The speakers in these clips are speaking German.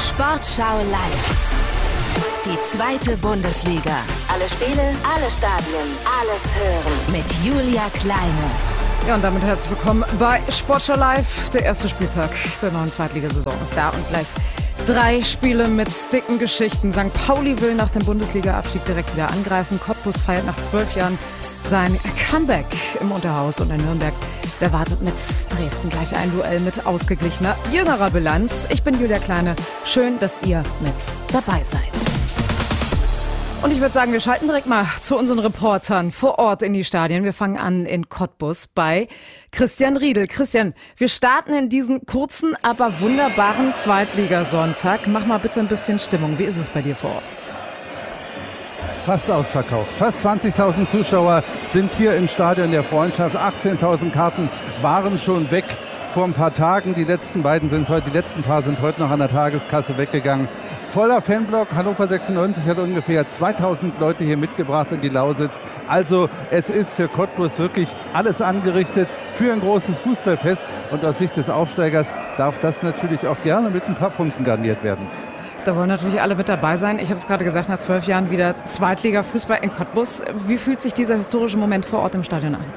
Sportschau live. Die zweite Bundesliga. Alle Spiele, alle Stadien, alles hören mit Julia Kleine. Ja, und damit herzlich willkommen bei Sportschau live. Der erste Spieltag der neuen Zweitligasaison ist da und gleich 3 Spiele mit dicken Geschichten. St. Pauli will nach dem Bundesliga-Abstieg direkt wieder angreifen. Cottbus feiert nach 12 Jahren sein Comeback im Unterhaus. Und in Nürnberg, der wartet mit Dresden gleich ein Duell mit ausgeglichener jüngerer Bilanz. Ich bin Julia Kleine. Schön, dass ihr mit dabei seid. Und ich würde sagen, wir schalten direkt mal zu unseren Reportern vor Ort in die Stadien. Wir fangen an in Cottbus bei Christian Riedel. Christian, wir starten in diesen kurzen, aber wunderbaren Zweitligasonntag. Mach mal bitte ein bisschen Stimmung. Wie ist es bei dir vor Ort? Fast ausverkauft. Fast 20.000 Zuschauer sind hier im Stadion der Freundschaft. 18.000 Karten waren schon weg vor ein paar Tagen. Die letzten paar sind heute noch an der Tageskasse weggegangen. Voller Fanblock. Hannover 96 hat ungefähr 2.000 Leute hier mitgebracht in die Lausitz. Also es ist für Cottbus wirklich alles angerichtet für ein großes Fußballfest. Und aus Sicht des Aufsteigers darf das natürlich auch gerne mit ein paar Punkten garniert werden. Da wollen natürlich alle mit dabei sein. Ich habe es gerade gesagt, nach 12 Jahren wieder Zweitliga-Fußball in Cottbus. Wie fühlt sich dieser historische Moment vor Ort im Stadion an?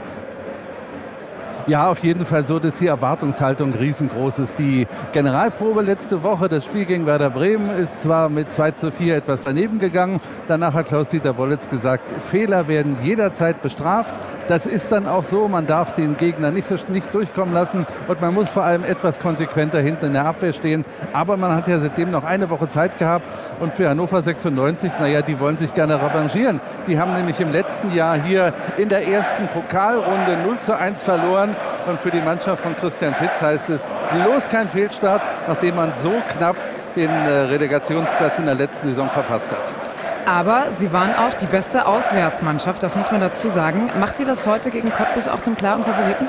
Ja, auf jeden Fall so, dass die Erwartungshaltung riesengroß ist. Die Generalprobe letzte Woche, das Spiel gegen Werder Bremen, ist zwar mit 2:4 etwas daneben gegangen. Danach hat Klaus-Dieter Wollitz gesagt, Fehler werden jederzeit bestraft. Das ist dann auch so. Man darf den Gegner nicht durchkommen lassen und man muss vor allem etwas konsequenter hinten in der Abwehr stehen. Aber man hat ja seitdem noch eine Woche Zeit gehabt und für Hannover 96, die wollen sich gerne revanchieren. Die haben nämlich im letzten Jahr hier in der ersten Pokalrunde 0:1 verloren. Und für die Mannschaft von Christian Titz heißt es, bloß kein Fehlstart, nachdem man so knapp den Relegationsplatz in der letzten Saison verpasst hat. Aber sie waren auch die beste Auswärtsmannschaft, das muss man dazu sagen. Macht sie das heute gegen Cottbus auch zum klaren Favoriten?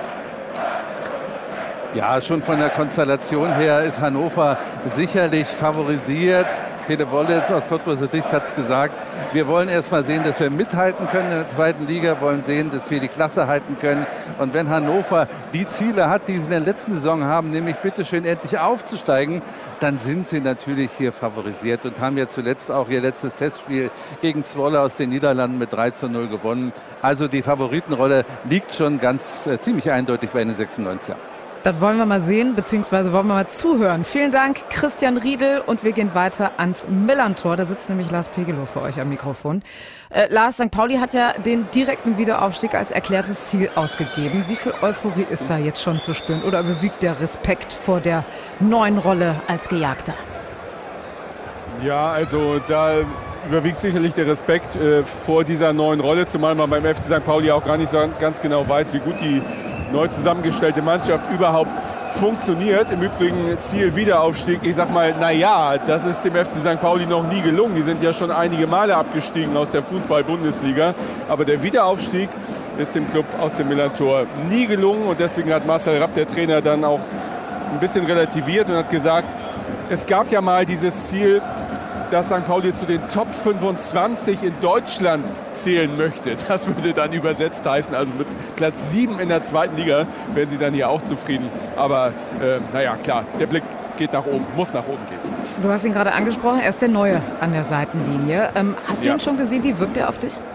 Ja, schon von der Konstellation her ist Hannover sicherlich favorisiert. Peter Wollitz aus Cottbuser Sicht hat es gesagt, wir wollen erst mal sehen, dass wir mithalten können in der zweiten Liga, wollen sehen, dass wir die Klasse halten können. Und wenn Hannover die Ziele hat, die sie in der letzten Saison haben, nämlich bitteschön endlich aufzusteigen, dann sind sie natürlich hier favorisiert und haben ja zuletzt auch ihr letztes Testspiel gegen Zwolle aus den Niederlanden mit 3:0 gewonnen. Also die Favoritenrolle liegt schon ziemlich eindeutig bei den 96ern. Das wollen wir mal sehen, beziehungsweise wollen wir mal zuhören. Vielen Dank, Christian Riedel. Und wir gehen weiter ans Millerntor. Da sitzt nämlich Lars Pegelow für euch am Mikrofon. Lars, St. Pauli hat ja den direkten Wiederaufstieg als erklärtes Ziel ausgegeben. Wie viel Euphorie ist da jetzt schon zu spüren? Oder überwiegt der Respekt vor der neuen Rolle als Gejagter? Ja, also da überwiegt sicherlich der Respekt vor dieser neuen Rolle. Zumal man beim FC St. Pauli auch gar nicht ganz genau weiß, wie gut die neu zusammengestellte Mannschaft überhaupt funktioniert. Im Übrigen Ziel Wiederaufstieg. Ich sag mal, das ist dem FC St. Pauli noch nie gelungen. Die sind ja schon einige Male abgestiegen aus der Fußball-Bundesliga. Aber der Wiederaufstieg ist dem Club aus dem Millerntor nie gelungen. Und deswegen hat Marcel Rapp, der Trainer, dann auch ein bisschen relativiert und hat gesagt, es gab ja mal dieses Ziel, dass St. Pauli zu den Top 25 in Deutschland zählen möchte. Das würde dann übersetzt heißen, also mit Platz 7 in der zweiten Liga wären sie dann hier auch zufrieden. Aber klar, der Blick geht nach oben, muss nach oben gehen. Du hast ihn gerade angesprochen, er ist der Neue an der Seitenlinie. Hast du ihn schon gesehen? Wie wirkt er auf dich?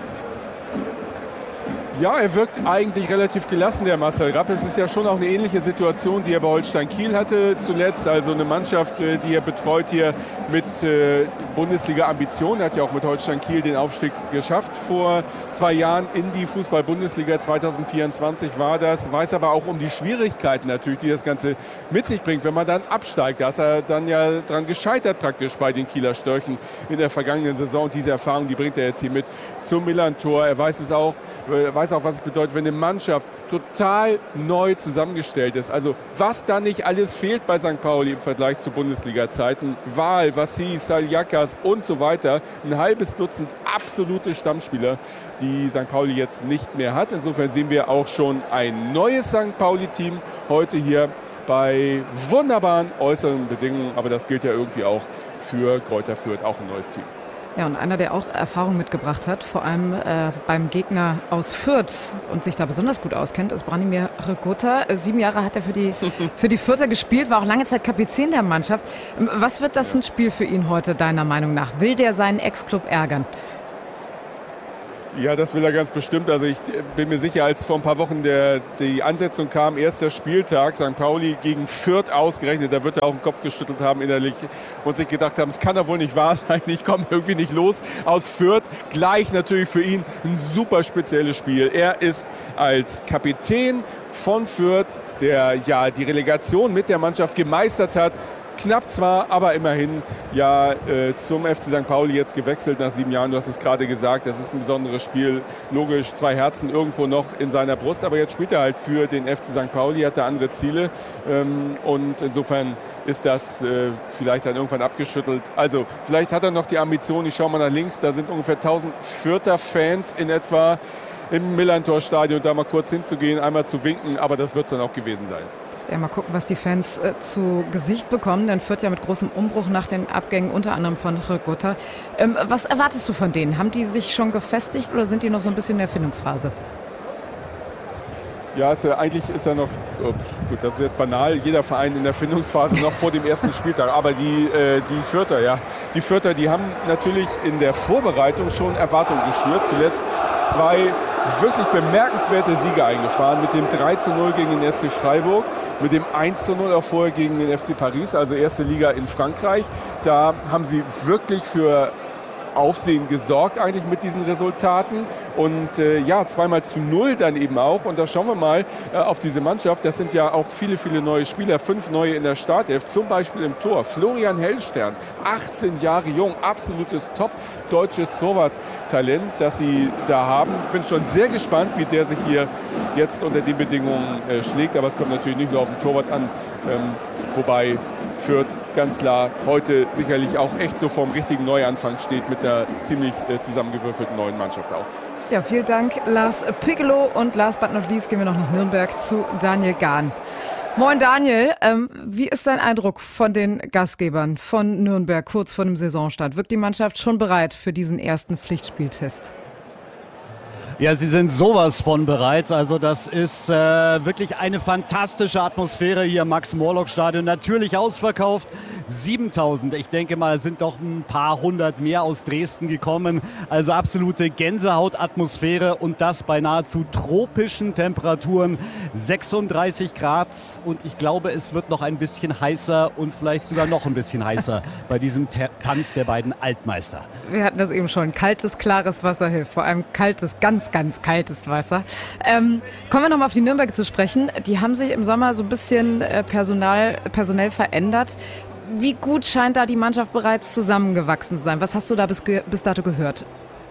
Ja, er wirkt eigentlich relativ gelassen, der Marcel Rapp. Es ist ja schon auch eine ähnliche Situation, die er bei Holstein Kiel hatte zuletzt. Also eine Mannschaft, die er betreut hier mit Bundesliga-Ambitionen. Er hat ja auch mit Holstein Kiel den Aufstieg geschafft vor 2 Jahren in die Fußball-Bundesliga. 2024 war das. Weiß aber auch um die Schwierigkeiten natürlich, die das Ganze mit sich bringt, wenn man dann absteigt. Da ist er dann ja dran gescheitert praktisch bei den Kieler Störchen in der vergangenen Saison. Und diese Erfahrung, die bringt er jetzt hier mit zum Millerntor. Er weiß auch, was es bedeutet, wenn eine Mannschaft total neu zusammengestellt ist. Also was da nicht alles fehlt bei St. Pauli im Vergleich zu Bundesliga-Zeiten. Wahl, Vassi, Saliakas und so weiter. Ein halbes Dutzend absolute Stammspieler, die St. Pauli jetzt nicht mehr hat. Insofern sehen wir auch schon ein neues St. Pauli-Team heute hier bei wunderbaren äußeren Bedingungen. Aber das gilt ja irgendwie auch für Greuther Fürth, auch ein neues Team. Ja, und einer, der auch Erfahrung mitgebracht hat, vor allem beim Gegner aus Fürth und sich da besonders gut auskennt, ist Branimir Hrgota. 7 Jahre hat er für die Fürther gespielt, war auch lange Zeit Kapitän der Mannschaft. Was wird das ein Spiel für ihn heute, deiner Meinung nach? Will der seinen Ex-Club ärgern? Ja, das will er ganz bestimmt. Also ich bin mir sicher, als vor ein paar Wochen die Ansetzung kam, erster Spieltag, St. Pauli gegen Fürth ausgerechnet, da wird er auch den Kopf geschüttelt haben innerlich und sich gedacht haben, es kann doch wohl nicht wahr sein, ich komme irgendwie nicht los aus Fürth. Gleich natürlich für ihn ein super spezielles Spiel. Er ist als Kapitän von Fürth, der ja die Relegation mit der Mannschaft gemeistert hat, knapp zwar, aber immerhin ja zum FC St. Pauli jetzt gewechselt nach 7 Jahren. Du hast es gerade gesagt, das ist ein besonderes Spiel. Logisch, 2 Herzen irgendwo noch in seiner Brust. Aber jetzt spielt er halt für den FC St. Pauli, hat da andere Ziele. Und insofern ist das vielleicht dann irgendwann abgeschüttelt. Also vielleicht hat er noch die Ambition, ich schaue mal nach links, da sind ungefähr 1000 Fürther Fans in etwa im Millerntor-Stadion, da mal kurz hinzugehen, einmal zu winken. Aber das wird es dann auch gewesen sein. Ja, mal gucken, was die Fans zu Gesicht bekommen. Denn Fürth ja mit großem Umbruch nach den Abgängen, unter anderem von Hrgota. Was erwartest du von denen? Haben die sich schon gefestigt oder sind die noch so ein bisschen in der Findungsphase? Ja, eigentlich ist ja noch, gut, das ist jetzt banal, jeder Verein in der Findungsphase noch vor dem ersten Spieltag. Aber die Fürther, die haben natürlich in der Vorbereitung schon Erwartungen geschürt. Zuletzt 2 wirklich bemerkenswerte Siege eingefahren, mit dem 3:0 gegen den SC Freiburg, mit dem 1:0 auch vorher gegen den FC Paris, also erste Liga in Frankreich. Da haben sie wirklich für Aufsehen gesorgt eigentlich mit diesen Resultaten und 2-0 dann eben auch. Und da schauen wir mal auf diese Mannschaft. Das sind ja auch viele, viele neue Spieler, 5 neue in der Startelf, zum Beispiel im Tor. Florian Hellstern, 18 Jahre jung, absolutes top-deutsches Torwarttalent, das sie da haben. Bin schon sehr gespannt, wie der sich hier jetzt unter den Bedingungen schlägt. Aber es kommt natürlich nicht nur auf den Torwart an, wobei Fürth ganz klar heute sicherlich auch echt so vorm richtigen Neuanfang steht mit einer ziemlich zusammengewürfelten neuen Mannschaft auch. Ja, vielen Dank, Lars Pigelow. Und last but not least gehen wir noch nach Nürnberg zu Daniel Gahn. Moin Daniel, wie ist dein Eindruck von den Gastgebern von Nürnberg kurz vor dem Saisonstart? Wirkt die Mannschaft schon bereit für diesen ersten Pflichtspieltest? Ja, sie sind sowas von bereit. Also das ist wirklich eine fantastische Atmosphäre hier im Max-Morlock-Stadion. Natürlich ausverkauft. 7.000. Ich denke mal, sind doch ein paar hundert mehr aus Dresden gekommen. Also absolute Gänsehautatmosphäre und das bei nahezu tropischen Temperaturen. 36 Grad und ich glaube, es wird noch ein bisschen heißer und vielleicht sogar noch ein bisschen heißer bei diesem Tanz der beiden Altmeister. Wir hatten das eben schon. Kaltes, klares Wasser hilft. Vor allem kaltes, ganz, ganz kaltes Wasser. Kommen wir nochmal auf die Nürnberger zu sprechen. Die haben sich im Sommer so ein bisschen personell verändert. Wie gut scheint da die Mannschaft bereits zusammengewachsen zu sein? Was hast du da bis dato gehört?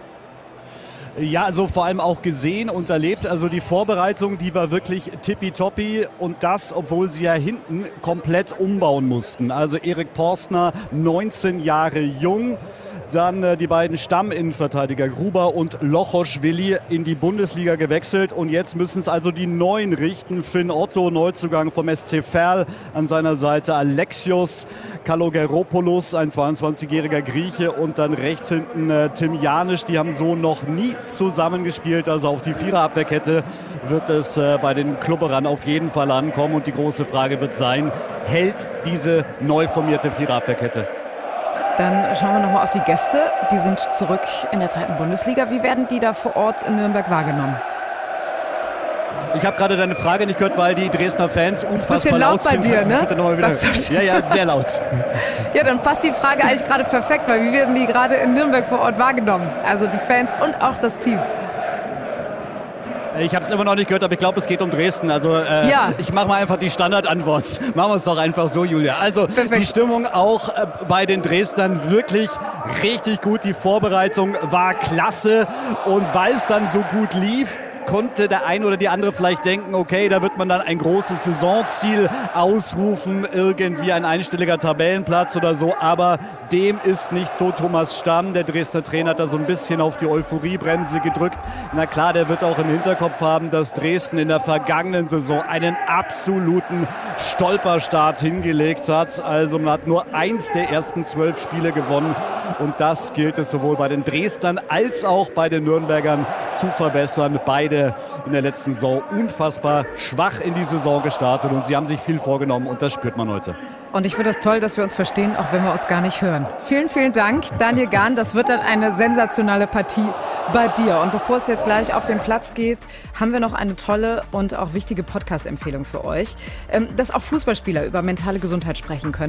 Ja, also vor allem auch gesehen und erlebt. Also die Vorbereitung, die war wirklich tippitoppi und das, obwohl sie ja hinten komplett umbauen mussten. Also Erik Porstner, 19 Jahre jung. Dann die beiden Stamminnenverteidiger Gruber und Lochoschwili in die Bundesliga gewechselt. Und jetzt müssen es also die Neuen richten. Finn Otto, Neuzugang vom SC Verl. An seiner Seite Alexios Kalogeropoulos, ein 22-jähriger Grieche. Und dann rechts hinten Tim Janisch. Die haben so noch nie zusammengespielt. Also auf die Viererabwehrkette wird es bei den Klubberern auf jeden Fall ankommen. Und die große Frage wird sein, hält diese neu formierte Viererabwehrkette? Dann schauen wir nochmal auf die Gäste. Die sind zurück in der 2. Bundesliga. Wie werden die da vor Ort in Nürnberg wahrgenommen? Ich habe gerade deine Frage nicht gehört, weil die Dresdner Fans unfassbar laut sind. Ist ein bisschen laut bei dir, ne? Ja, sehr laut. Ja, dann passt die Frage eigentlich gerade perfekt, weil wie werden die gerade in Nürnberg vor Ort wahrgenommen? Also die Fans und auch das Team. Ich habe es immer noch nicht gehört, aber ich glaube, es geht um Dresden. Also Ich mache mal einfach die Standardantwort. Machen wir es doch einfach so, Julia. Also perfekt. Die Stimmung auch bei den Dresdnern wirklich richtig gut. Die Vorbereitung war klasse. Und weil es dann so gut lief, konnte der eine oder die andere vielleicht denken, okay, da wird man dann ein großes Saisonziel ausrufen, irgendwie ein einstelliger Tabellenplatz oder so, aber dem ist nicht so. Thomas Stamm, der Dresdner Trainer, hat da so ein bisschen auf die Euphoriebremse gedrückt. Na klar, der wird auch im Hinterkopf haben, dass Dresden in der vergangenen Saison einen absoluten Stolperstart hingelegt hat. Also man hat nur eins der ersten 12 Spiele gewonnen und das gilt es sowohl bei den Dresdnern als auch bei den Nürnbergern zu verbessern. Beide in der letzten Saison unfassbar schwach in die Saison gestartet und sie haben sich viel vorgenommen und das spürt man heute. Und ich finde es toll, dass wir uns verstehen, auch wenn wir uns gar nicht hören. Vielen, vielen Dank, Daniel Gahn. Das wird dann eine sensationelle Partie bei dir. Und bevor es jetzt gleich auf den Platz geht, haben wir noch eine tolle und auch wichtige Podcast-Empfehlung für euch, dass auch Fußballspieler über mentale Gesundheit sprechen können.